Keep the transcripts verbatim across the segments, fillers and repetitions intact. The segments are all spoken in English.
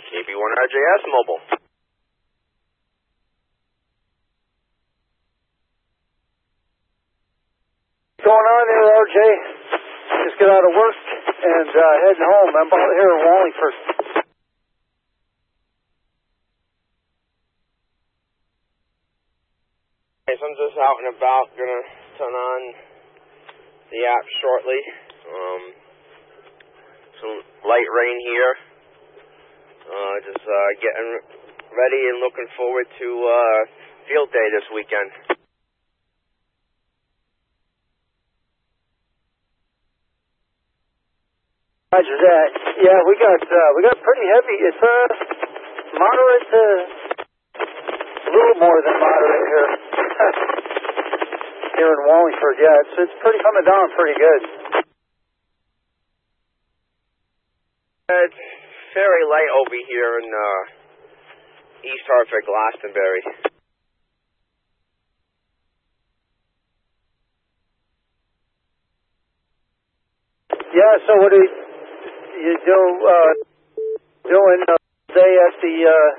K B one R J S Mobile. What's going on there, R J? Just got out of work and uh, heading home. I'm out here in Wallingford. Okay, so I'm just out and about. Gonna turn on the app shortly. Um, some light rain here. Uh, just uh, getting ready and looking forward to uh, field day this weekend. Roger that. Yeah, we got uh, we got pretty heavy. It's uh, moderate to a little more than moderate here. Here in Wallingford, yeah, it's it's pretty coming down pretty good. It's very light over here in uh, East Hartford, Glastonbury. Yeah, so what do you, you do uh, doing uh, today at the uh,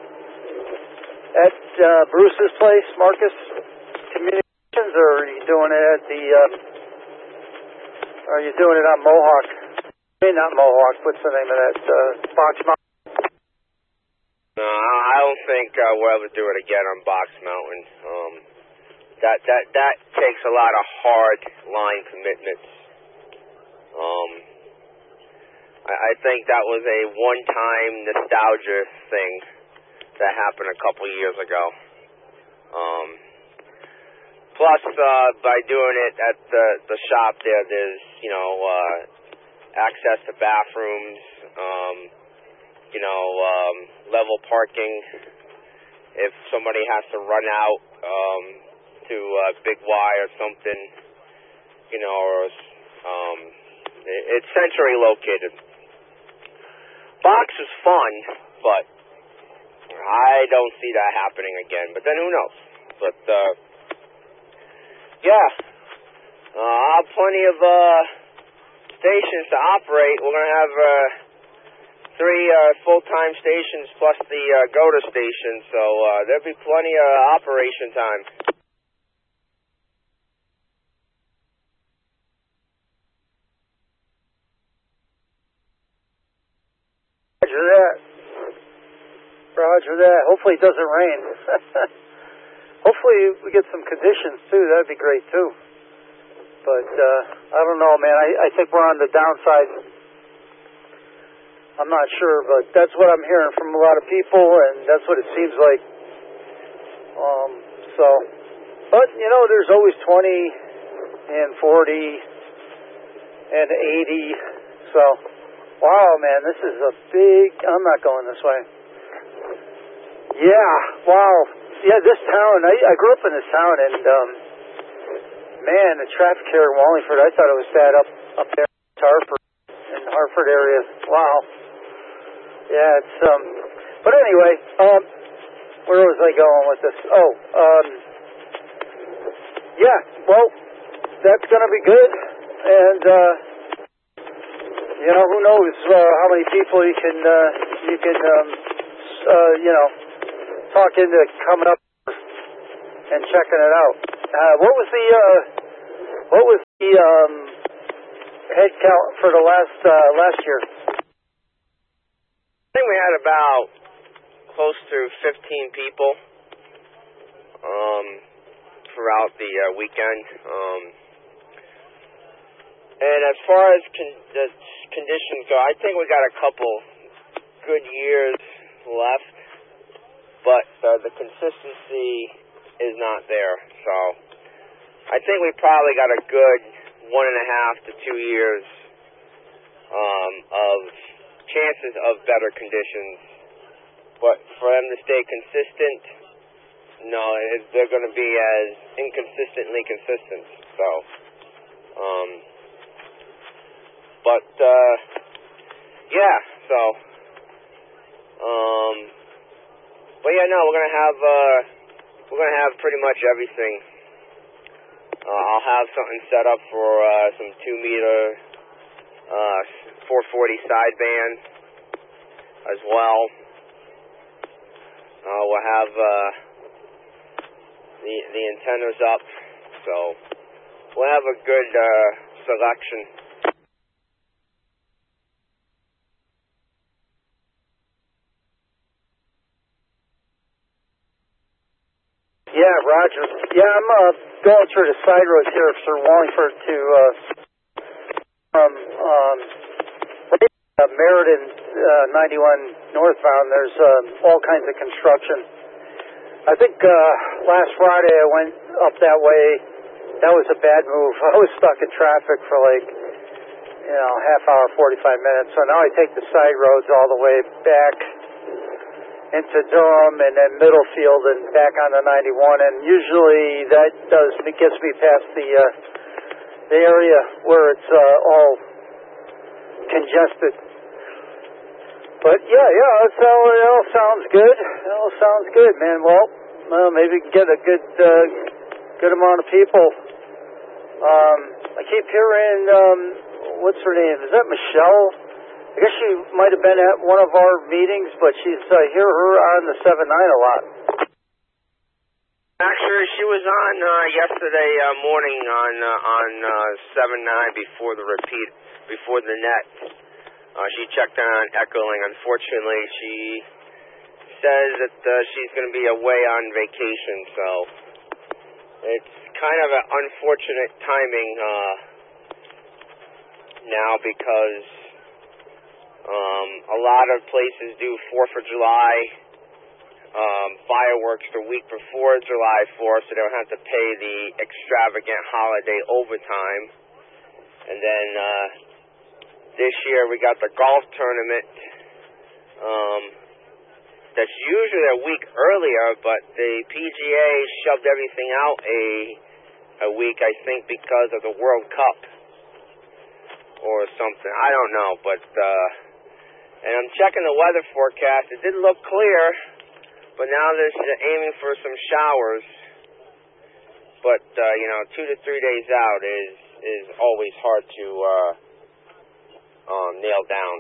at uh, Bruce's place, Marcus Communications, or are you doing it at the? Uh, are you doing it on Mohawk? I mean, not Mohawk. What's the name of that? Uh, Box Mountain. No, I don't think uh, we'll ever do it again on Box Mountain. Um, that that that takes a lot of hard line commitments. Um, I, I think that was a one-time nostalgia thing that happened a couple years ago. Um, plus, uh, by doing it at the the shop there, there's you know uh, access to bathrooms, um, you know, um, level parking. If somebody has to run out um, to uh, Big Y or something, you know, or um, it's centrally located. Box is fun, but I don't see that happening again. But then who knows? But uh, yeah, uh, plenty of uh, stations to operate. We're gonna have uh, three uh, full-time stations plus the uh, Go-To station, so uh, there'll be plenty of operation time. Roger that. Roger that. Hopefully it doesn't rain. Hopefully we get some conditions too. That'd be great too. But uh, I don't know, man. I, I think we're on the downside. I'm not sure, but that's what I'm hearing from a lot of people, and that's what it seems like. Um, so, but you know, there's always twenty and forty and eighty. So, wow, man, this is a big. I'm not going this way. Yeah, wow. Yeah, this town. I, I grew up in this town, and um, man, the traffic here in Wallingford. I thought it was bad up up there in Hartford, in the Hartford area. Wow. Yeah, it's um. But anyway, um, where was I going with this? Oh, um, yeah. Well, that's gonna be good, and uh, you know, who knows uh, how many people you can uh, you can um, uh, you know, talk into coming up and checking it out. Uh, what was the uh, what was the um, head count for the last uh, last year? I think we had about close to fifteen people um, throughout the uh, weekend. Um, and as far as con- the conditions go, I think we got a couple good years left, but uh, the consistency is not there. So I think we probably got a good one and a half to two years um, of chances of better conditions, but for them to stay consistent, no, it, they're going to be as inconsistently consistent. So, um, but uh, yeah, so, um, but yeah, no, we're going to have uh, we're going to have pretty much everything. Uh, I'll have something set up for uh, some two meter. Uh, four forty sideband as well. Uh, we'll have uh, the the antennas up, so we'll have a good uh, selection. Yeah, Roger. Yeah, I'm uh, going through the side roads here through Wallingford to uh, from um, uh, Meriden uh, ninety-one northbound. There's uh, all kinds of construction. I think uh, last Friday I went up that way. That was a bad move. I was stuck in traffic for like, you know, half hour, forty-five minutes. So now I take the side roads all the way back into Durham and then Middlefield and back on the ninety-one. And usually that does, it gets me past the uh, the area where it's uh, all congested. But yeah, yeah, it's all, it all sounds good. It all sounds good, man. Well, well maybe we can get a good uh, good amount of people. Um, I keep hearing, um, what's her name? Is that Michelle? I guess she might have been at one of our meetings, but she's uh, hear her on the seven nine a lot. Actually, she was on uh, yesterday uh, morning on uh, on uh, seven nine before the repeat, before the net. Uh, she checked on echoing. Unfortunately, she says that uh, she's going to be away on vacation, so it's kind of an unfortunate timing uh, now because um, a lot of places do fourth of July um, fireworks the week before July fourth, so they don't have to pay the extravagant holiday overtime. And then uh, this year we got the golf tournament um, that's usually a week earlier, but the P G A shoved everything out a a week, I think, because of the World Cup or something. I don't know, but uh, and I'm checking the weather forecast. It didn't look clear, but now they're aiming for some showers. But uh, you know, two to three days out is is always hard to uh, um, nail down.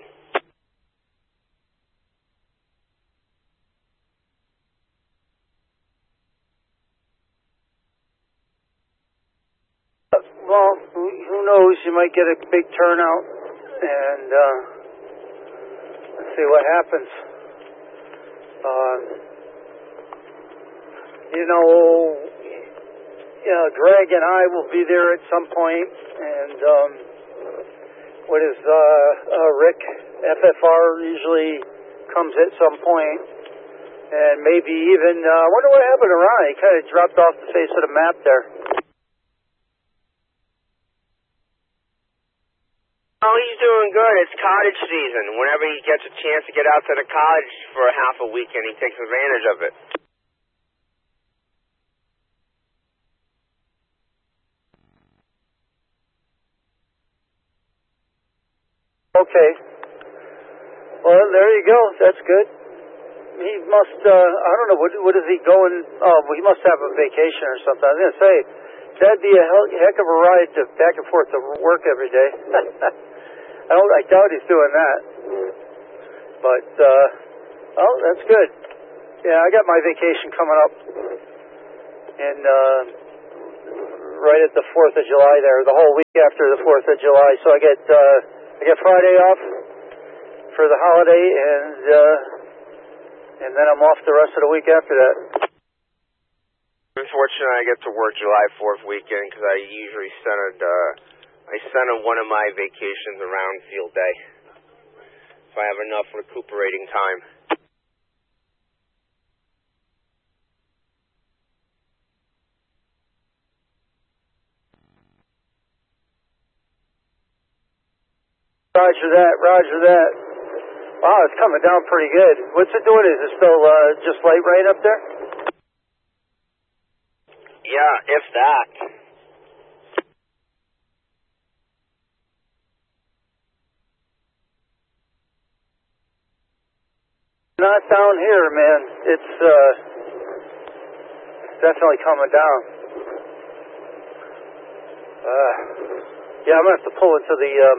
Well, who, who knows? You might get a big turnout, and uh, let's see what happens. Uh, you know, you know, Greg and I will be there at some point, and um, what is uh, uh, Rick F F R usually comes at some point, and maybe even. I uh, wonder what happened to Ron. He kind of dropped off the face of the map there. Oh, he's doing good. It's cottage season. Whenever he gets a chance to get out to the cottage for half a weekend, he takes advantage of it. Okay. Well, there you go. That's good. He must, uh, I don't know, what, what is he going, oh, well, he must have a vacation or something. I was going to say, that'd be a hell, heck of a ride to back and forth to work every day. I don't. I doubt he's doing that. But uh, oh, that's good. Yeah, I got my vacation coming up, and uh, right at the Fourth of July there, the whole week after the Fourth of July. So I get uh, I get Friday off for the holiday, and uh, and then I'm off the rest of the week after that. Unfortunately, I get to work July fourth weekend because I usually centered. Uh, I center one of my vacations around field day, so I have enough recuperating time. Roger that, roger that. Wow, it's coming down pretty good. What's it doing? Is it still uh, just light rain up there? Yeah, if that. Not down here, man. It's uh, definitely coming down. Uh, yeah, I'm gonna have to pull into the. Um,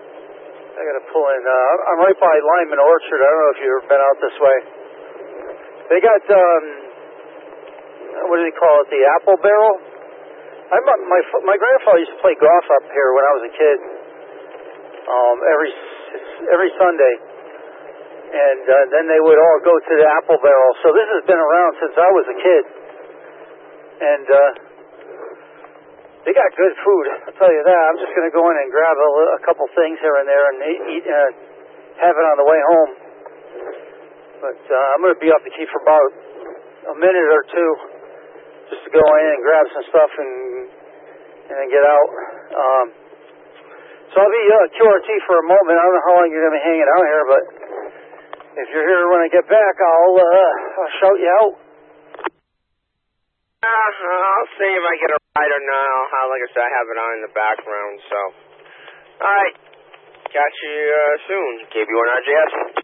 I gotta pull in. Uh, I'm right by Lyman Orchard. I don't know if you've ever been out this way. They got, um, what do they call it, the apple barrel? I, my, my grandfather used to play golf up here when I was a kid, um, every, every Sunday. And uh, then they would all go to the apple barrel. So this has been around since I was a kid. And uh, they got good food, I'll tell you that. I'm just going to go in and grab a, a couple things here and there and eat, uh, have it on the way home. But uh, I'm going to be up the key for about a minute or two just to go in and grab some stuff and and then get out. Um, so I'll be uh, Q R T for a moment. I don't know how long you're going to be hanging out here, but if you're here when I get back, I'll, uh, I'll shout you out. Uh, I'll see if I get a ride or not. I'll, like I said, I have it on in the background, so. All right. Catch you uh, soon. K B one R J S.